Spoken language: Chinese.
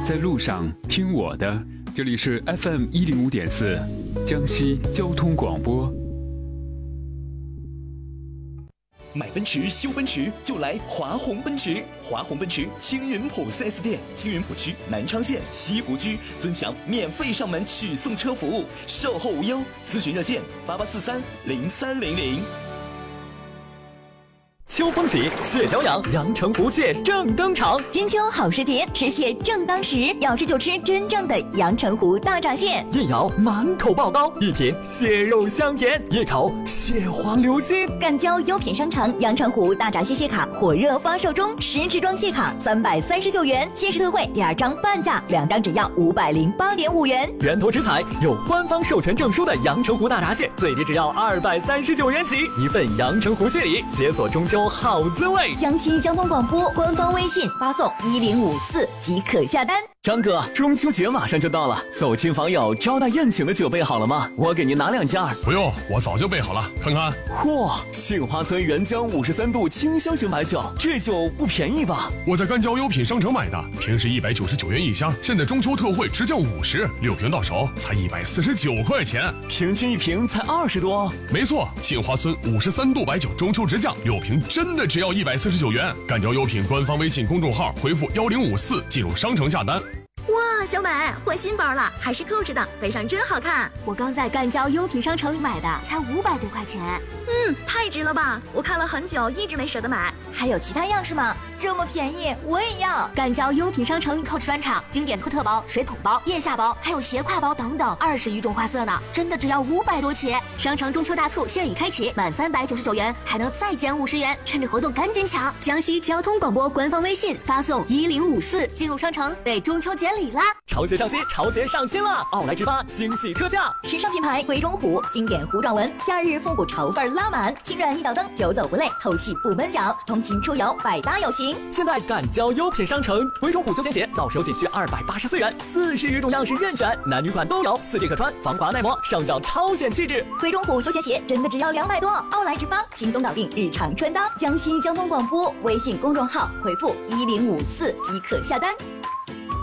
在路上听我的，这里是 FM105.4江西交通广播。 买奔驰修奔驰就来华虹奔驰，华虹奔驰青云浦 4S 店，青云浦区南昌县西湖区尊享免费上门取送车服务，售后无忧，咨询热线88430300。 秋风起，蟹脚痒，阳澄湖蟹正登场。 金秋好时节，吃蟹正当时，要吃就吃真正的阳澄湖大闸蟹。 一咬满口爆膏，一品蟹肉香甜，一口蟹黄流心。 赣交优品商城阳澄湖大闸蟹蟹卡火热发售中，10支装蟹卡339元，限时特惠2张半价，2张只要508.5元。 源头直采有官方授权证书的阳澄湖大闸蟹，最低只要239元起，一份阳澄湖蟹礼，解锁中秋好滋味。 江西交通广播官方微信发送1054即可下单。 张哥，中秋节马上就到了，走亲访友招待宴请的酒备好了吗？我给您拿2件。 不用，我早就备好了，看看。 嚯，杏花村原浆53度清香型白酒，这酒不便宜吧？ 我在赣交优品商城买的，平时199元一箱，现在中秋特惠直降50，6瓶到手才149块钱， 平均一瓶才20多。 没错，杏花村53度白酒中秋直降，6瓶真的只要149元。赣交优品官方微信公众号回复1054进入商城下单。 哇，小美换新包了，还是Coach的，背上真好看。 我刚在赣交优品商城买的，才500多块钱。 太值了吧！我看了很久，一直没舍得买。还有其他样式吗？这么便宜，我也要。 赣交优品商城Coach专场，经典托特包、水桶包、腋下包，还有斜挎包等等，20余种花色呢，真的只要500多起。商城中秋大促现已开启，满399元还能再减50元，趁着活动赶紧抢！江西交通广播官方微信发送1054进入商城，为中秋节礼啦！ 潮鞋上新，潮鞋上新了！奥莱直发惊喜特价， 时尚品牌归中虎，经典糊状纹，夏日复古潮范拉满，轻软一倒蹬，久走不累，透气不闷脚，通勤出游百搭有型。 现在赣交优品商城，归中虎休闲鞋到手仅需284元，40余种样式任选，男女款都有，4季可穿，防滑耐磨，上脚超显气质。 归中虎休闲鞋真的只要200多，奥莱直发，轻松搞定日常穿搭。江西交通广播微信公众号回复1054即可下单。